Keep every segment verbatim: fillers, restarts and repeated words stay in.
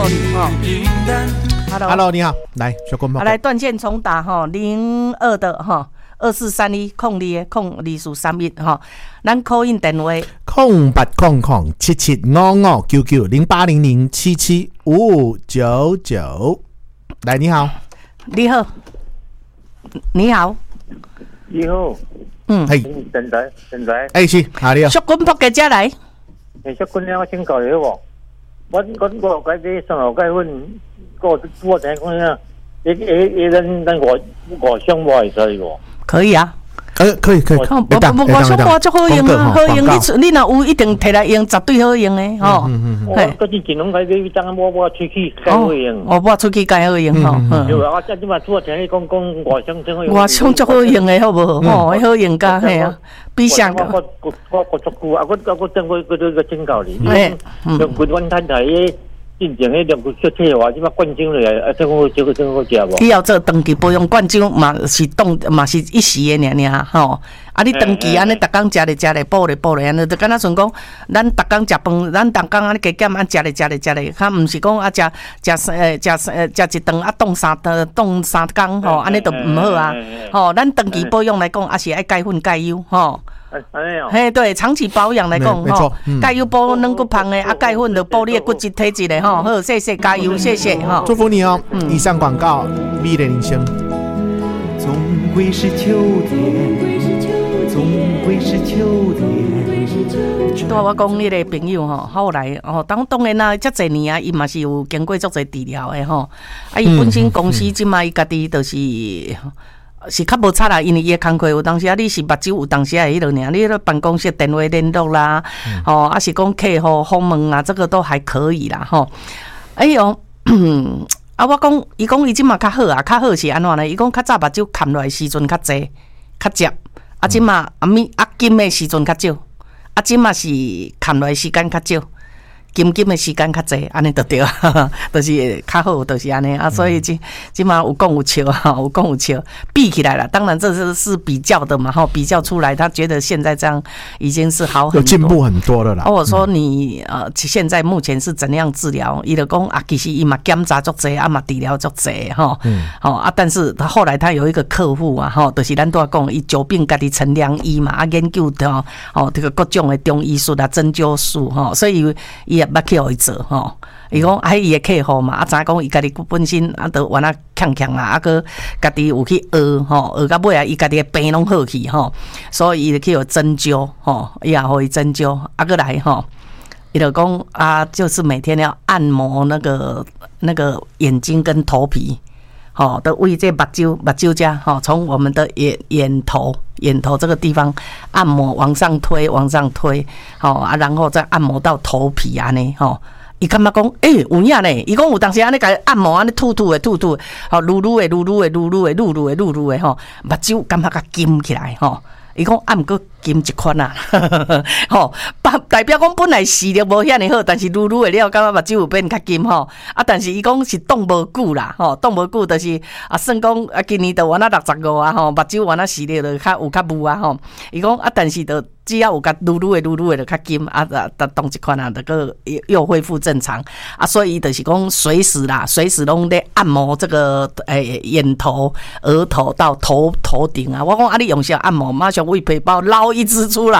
获率哈。Hello， Hello， 你好，来小棍炮， 来断线重打哈，零二的哈。二四三一空二的空二四三一哈，咱 call in 电话空八空空七七五五九九零八零零七七五五九九。来，你好， 你好，你好， 你好， 嗯， 嘿， 现在现在， 哎是，哪里啊？ 小棍扑嘅家来， 你小棍咧，我请教你好无？我我我嗰啲上樓街款，嗰個波仔講啊，你你你咱咱外外商外使喎。 可以啊， 呃，可以可以， 我我我想我足好用啊，好用，你你若有一定摕来用，絕對好用誒，吼。 我嗰啲錢攏喺你爭我我出去介好用， 我我出去介好用吼。 就話我即係話做聽你講講外商真好用。 外商足好用誒，好無？吼，好用噶係啊，比上個。 我我我我足久啊，我我我等我嗰啲個請教你，用滾溫攤睇。進前迄兩個出車話，即馬灌漿嚟啊！即個即個即個食無？ 你要做長期保養灌漿嘛是當嘛是一時誒爾爾吼。啊，你長期安尼，逐工食咧食咧，補咧補咧，安尼就敢若像講，咱逐工食飯，咱逐工安尼加減啊食咧食咧食咧，較毋是講啊食食誒食誒食一頓啊凍三頓凍三工吼，安尼就毋好啊。吼，咱長期保養來講，也是愛鈣粉鈣優吼。嘿，对，长期保养来讲，吼，钙油补软骨胖的，啊，钙粉就补你的骨质体质的，吼，好，谢谢加油，谢谢，吼， 祝福你哦。以上广告，美的铃声。 总归是秋天，总归是秋天。 对我讲，你个朋友吼，后来哦，当当然啦，遮侪年啊，伊嘛是有经过足侪治疗的吼，啊，伊本身公司即卖伊家己就是。是较无差啦，因为伊诶工课有当时啊，你是目睭有当时啊，迄落尔，你咧办公室电话联络啦，吼、嗯，啊是讲客户访问啊，这个都还可以啦，吼。哎呦，啊我讲，伊讲伊即嘛较好啊，较好是安怎呢？伊讲较早目睭看落来时阵较济，较接，啊即嘛啊咪啊金诶时阵较少，啊即嘛是看落来时间较少。金金的时间较济，安尼就对，就是较好，就是安尼啊。所以即即嘛有讲有笑哈，有讲有笑，比起来了。当然这是是比较的嘛，哈，比较出来，他觉得现在这样已经是好很多， 有进步很多了啦。 啊，我说你呃，现在目前是怎样治疗？伊就讲啊，其实伊嘛检查足济，啊嘛治疗足济哈，嗯，好啊，但是他后来他有一个客户啊，哈，就是咱都讲伊久病家己陈良医嘛，啊研究的哦，这个各种的中医术啊、针灸术哈，所以伊。捌去互伊做吼，伊讲啊，伊个客户嘛，啊，知影讲伊家己本身啊，都原来强强啊，啊，个家己有去学吼，学到尾啊，伊家己个病拢好去吼，所以伊就去互针灸吼，伊也互伊针灸，啊，过来吼，伊就讲啊，就是每天要按摩那个那个眼睛跟头皮。好、哦，的为这目睭目睭家，哈，从我们的眼眼头眼头这个地方按摩往上推，往上推，好、哦、啊，然后再按摩到头皮啊呢，吼、哦，伊感觉讲，诶、欸，有影呢，伊讲有当时安尼甲按摩安尼吐吐的吐吐的，好噜噜的噜噜的噜噜的噜噜的噜噜的吼，目睭感觉甲金起来，吼、哦，伊讲啊，毋过金一款啊，吼，代表讲本来视力无遐尼好，但是愈愈的了，感觉目睭有变较金吼。啊，但是伊讲是挡无久啦，吼，挡无久就是啊，算讲啊，今年就完啊六十五啊，吼，目睭完啊视力就较有较雾啊，吼。伊讲啊，但是就只要有甲愈愈的愈愈的就较金啊，啊，当一款啊，那个又恢复正常啊，所以就是讲随时啦，随时拢咧按摩这个诶、欸、眼头、额头到头头顶啊。我讲啊，你用啥按摩，马上为皮包捞一只出来，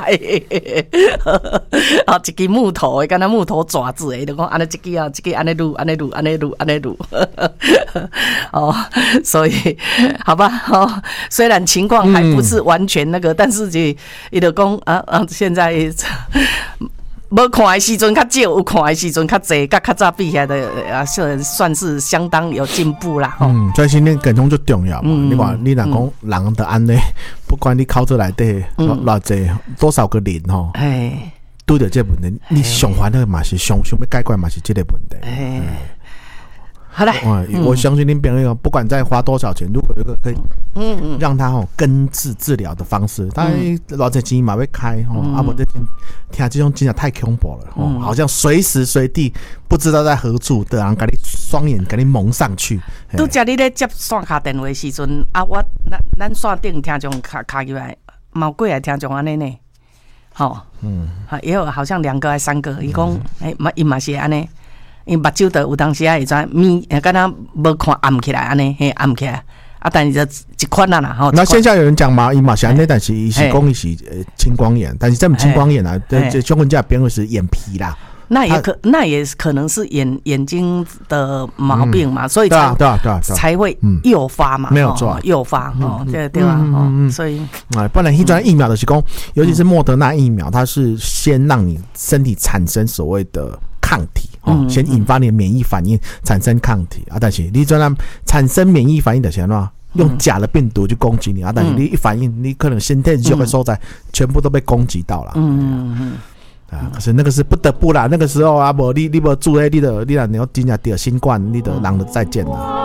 啊，一支木头的，敢若木头爪子的，就讲安尼一支啊，一支安尼撸，安尼撸，安尼撸，安尼撸，哦，所以好吧，哦，虽然情况还不是完全那个，嗯、但是就伊就讲啊啊，现在。无看的时阵较少，有看的时阵较济，甲较早比起来的啊，算是相当有进步啦。 嗯，所以今天健康最重要嘛。嗯、你看，你若讲人的安尼，不管你考出来的偌济多少个人吼，哎，对着这问题，你上烦的嘛是上想要解决嘛是这个问题。哎。 好嘞、 嗯，我相信您朋友不管再花多少钱，如果有一个可以，嗯嗯，让他吼根治治疗的方式，他偌济钱嘛要开吼，啊，无这听这种真的太恐怖了，吼、嗯，好像随时随地不知道在何处的人，给你双眼给你蒙上去。 拄则你咧接线下电话时阵，啊，我咱咱线顶听众卡卡入来，毛过来听众安尼呢，吼，嗯，也有好像两个还三个，伊讲，哎、嗯，嘛伊嘛是安尼。 因目睭的有当时啊会怎咪，敢若无看暗起来安尼，嘿暗起来。啊，但是一款啊啦，吼。 那现在有人讲嘛，伊嘛是安尼，但是伊是讲伊是呃青光眼，但是这么青光眼啊，这这中文叫变为是眼皮啦。 那也可，那也可能是眼眼睛的毛病嘛，所以才对啊对啊才会诱发嘛， 没有错， 诱发哦，对对吧？哦，所以啊，不然一种疫苗的是讲，尤其是莫德纳疫苗，它是先让你身体产生所谓的抗体，哦，先引发你的免疫反应，产生抗体啊。但是你这样产生免疫反应的时候，用假的病毒去攻击你啊，但是你一反应，你可能身体肉的所在全部都被攻击到了。嗯嗯嗯。啊，可是那个是不得不啦，那个时候啊，无你你无注意，你的你若你要真正得新冠，你的人就再见了。